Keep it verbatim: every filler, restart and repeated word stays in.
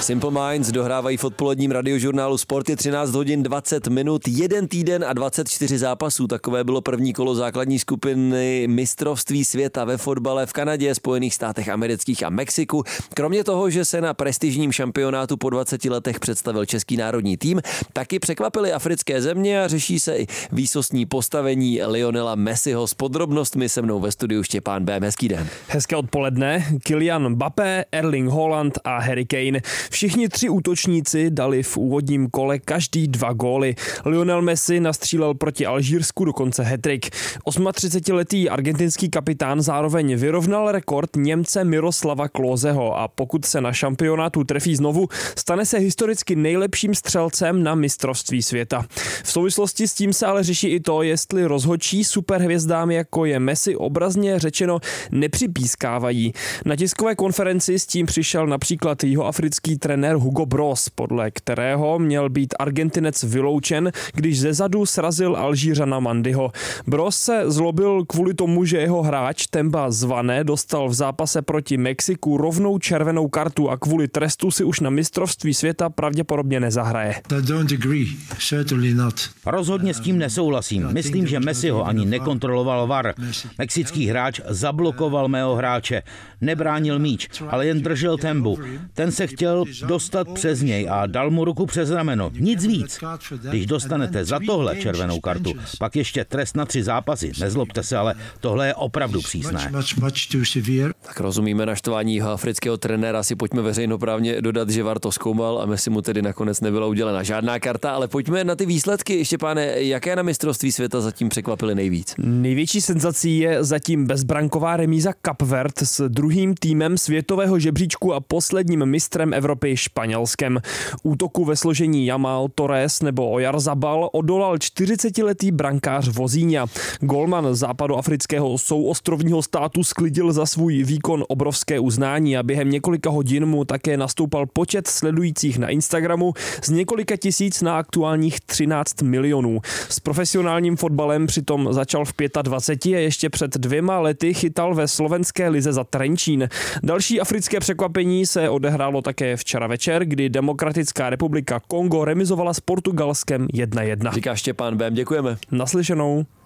Simple Minds dohrávají v odpoledním radiožurnálu Sport, je třináct hodin dvacet minut, jeden týden a dvacet čtyři zápasů. Takové bylo první kolo základní skupiny mistrovství světa ve fotbale v Kanadě, Spojených státech amerických a Mexiku. Kromě toho, že se na prestižním šampionátu po dvaceti letech představil český národní tým, taky překvapily africké země a řeší se i výsostní postavení Lionela Messiho. S podrobnostmi se mnou ve studiu Štěpán Bém. Hezký den. Hezké odpoledne. Kylian Mbappé, Erling Haaland a Harry Kane. Všichni tři útočníci dali v úvodním kole každý dva góly. Lionel Messi nastřílel proti Alžírsku dokonce hat-trick. třicetiosmiletý argentinský kapitán zároveň vyrovnal rekord Němce Miroslava Klóseho a pokud se na šampionátu trefí znovu, stane se historicky nejlepším střelcem na mistrovství světa. V souvislosti s tím se ale řeší i to, jestli rozhodčí superhvězdám, jako je Messi, obrazně řečeno nepřipískávají. Na tiskové konferenci s tím přišel například jihoafrický trenér Hugo Broos, podle kterého měl být Argentinec vyloučen, když zezadu srazil Alžířana Mandyho. Broos se zlobil kvůli tomu, že jeho hráč Temba Zvané dostal v zápase proti Mexiku rovnou červenou kartu a kvůli trestu si už na mistrovství světa pravděpodobně nezahraje. Rozhodně s tím nesouhlasím. Myslím, že Messi ho ani nekontroloval V A R. Mexický hráč zablokoval mého hráče. Nebránil míč, ale jen držel Tembu. Ten se chtěl dostat přes něj a dal mu ruku přes rameno. Nic víc. Když dostanete za tohle červenou kartu, pak ještě trest na tři zápasy. Nezlobte se, ale tohle je opravdu přísné. Tak rozumíme naštvání jihoafrického trenéra, si pojďme veřejnoprávně dodat, že V A R to zkoumal a Messi mu tedy nakonec nebyla udělena žádná karta, ale pojďme na ty výsledky. Štěpáne, jaké na mistrovství světa zatím překvapily nejvíc? Největší senzací je zatím bezbranková remíza Kap Verd s druhým týmem světového žebříčku a posledním mistrem Evropy Španělskem. Útoku ve složení Jamal, Torres nebo Oyarzabal odolal čtyřicetiletý brankář Vozíňa. Golman západoafrického souostrovního státu sklidil za svůj výkon obrovské uznání a během několika hodin mu také nastoupal počet sledujících na Instagramu z několika tisíc na aktuálních třináct milionů. S profesionálním fotbalem přitom začal v dvaceti pěti a ještě před dvěma lety chytal ve slovenské lize za Trenčín. Další africké překvapení se odehrálo také včera večer, kdy Demokratická republika Kongo remizovala s Portugalskem jedna jedna. Říká Štěpán Bém, děkujeme. Naslyšenou.